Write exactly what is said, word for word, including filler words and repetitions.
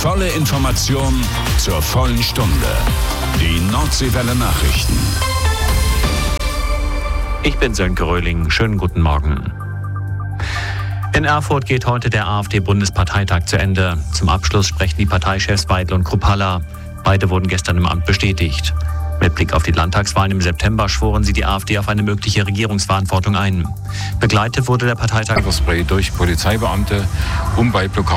Volle Information zur vollen Stunde. Die Nordseewelle Nachrichten. Ich bin Sönke Röhling. Schönen guten Morgen. In Erfurt geht heute der AfD-Bundesparteitag zu Ende. Zum Abschluss sprechen die Parteichefs Weidel und Kruppalla. Beide wurden gestern im Amt bestätigt. Mit Blick auf die Landtagswahlen im September schworen sie die AfD auf eine mögliche Regierungsverantwortung ein. Begleitet wurde der Parteitag Pfefferspray durch Polizeibeamte, um bei Blockaden